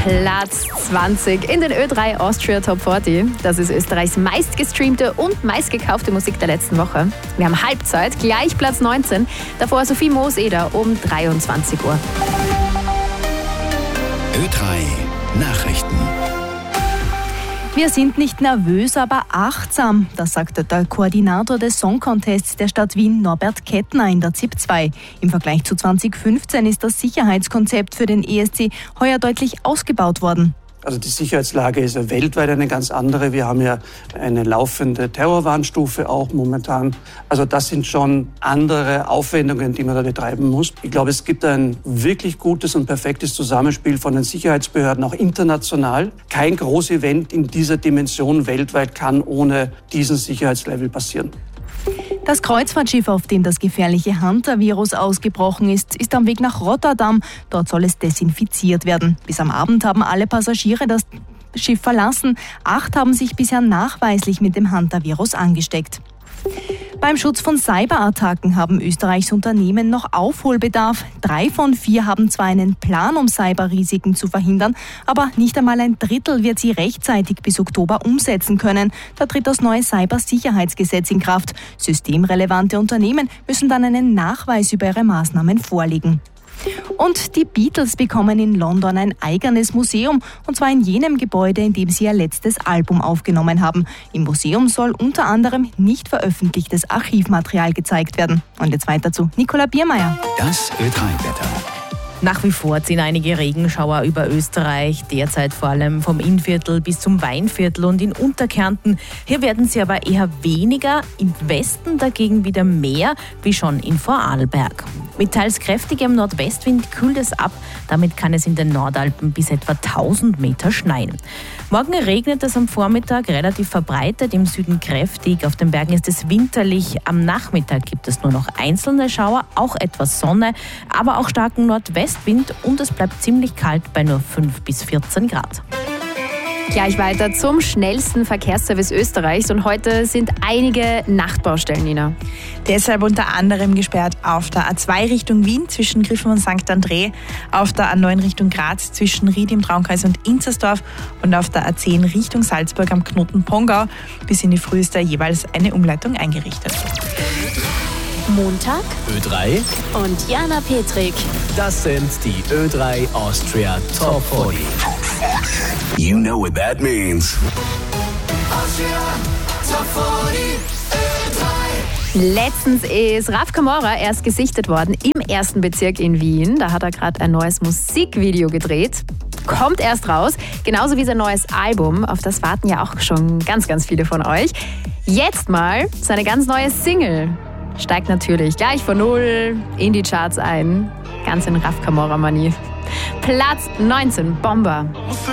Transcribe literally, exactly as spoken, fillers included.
Platz zwanzig in den Ö drei Austria Top vierzig. Das ist Österreichs meistgestreamte und meistgekaufte Musik der letzten Woche. Wir haben Halbzeit, gleich Platz neunzehn. Davor Sophie Mooseder um dreiundzwanzig Uhr. Ö drei Nachrichten. Wir sind nicht nervös, aber achtsam. Das sagte der Koordinator des Song Contests der Stadt Wien, Norbert Kettner, in der Z I P zwei. Im Vergleich zu zwanzig fünfzehn ist das Sicherheitskonzept für den E S C heuer deutlich ausgebaut worden. Also die Sicherheitslage ist ja weltweit eine ganz andere. Wir haben ja eine laufende Terrorwarnstufe auch momentan. Also das sind schon andere Aufwendungen, die man da betreiben muss. Ich glaube, es gibt ein wirklich gutes und perfektes Zusammenspiel von den Sicherheitsbehörden, auch international. Kein Großevent in dieser Dimension weltweit kann ohne diesen Sicherheitslevel passieren. Das Kreuzfahrtschiff, auf dem das gefährliche Hantavirus ausgebrochen ist, ist am Weg nach Rotterdam. Dort soll es desinfiziert werden. Bis am Abend haben alle Passagiere das Schiff verlassen. Acht haben sich bisher nachweislich mit dem Hantavirus angesteckt. Beim Schutz von Cyberattacken haben Österreichs Unternehmen noch Aufholbedarf. Drei von vier haben zwar einen Plan, um Cyberrisiken zu verhindern, aber nicht einmal ein Drittel wird sie rechtzeitig bis Oktober umsetzen können. Da tritt das neue Cybersicherheitsgesetz in Kraft. Systemrelevante Unternehmen müssen dann einen Nachweis über ihre Maßnahmen vorlegen. Und die Beatles bekommen in London ein eigenes Museum, und zwar in jenem Gebäude, in dem sie ihr letztes Album aufgenommen haben. Im Museum soll unter anderem nicht veröffentlichtes Archivmaterial gezeigt werden. Und jetzt weiter zu Nicola Biermeier. Das Ö drei Wetter. Nach wie vor ziehen einige Regenschauer über Österreich, derzeit vor allem vom Innviertel bis zum Weinviertel und in Unterkärnten. Hier werden sie aber eher weniger, im Westen dagegen wieder mehr, wie schon in Vorarlberg. Mit teils kräftigem Nordwestwind kühlt es ab, damit kann es in den Nordalpen bis etwa tausend Meter schneien. Morgen regnet es am Vormittag relativ verbreitet, im Süden kräftig, auf den Bergen ist es winterlich. Am Nachmittag gibt es nur noch einzelne Schauer, auch etwas Sonne, aber auch starken Nordwestwind und es bleibt ziemlich kalt bei nur fünf bis vierzehn Grad. Gleich weiter zum schnellsten Verkehrsservice Österreichs. Und heute sind einige Nachtbaustellen, Nina. Deshalb unter anderem gesperrt auf der A zwei Richtung Wien zwischen Griffen und Sankt André, auf der A neun Richtung Graz zwischen Ried im Traunkreis und Inzersdorf und auf der A zehn Richtung Salzburg am Knoten Pongau. Bis in die Früh ist da jeweils eine Umleitung eingerichtet. Montag Ö drei und Jana Petrik. Das sind die Ö drei Austria Top vierzig. You know what that means. Austria Top vierzig, Ö drei. Letztens ist Raf Camora erst gesichtet worden im ersten Bezirk in Wien. Da hat er gerade ein neues Musikvideo gedreht. Kommt erst raus, genauso wie sein neues Album. Auf das warten ja auch schon ganz, ganz viele von euch. Jetzt mal seine ganz neue Single. Steigt natürlich gleich von null in die Charts ein. Ganz in Raf Camora-Manier. Platz neunzehn, Bomber.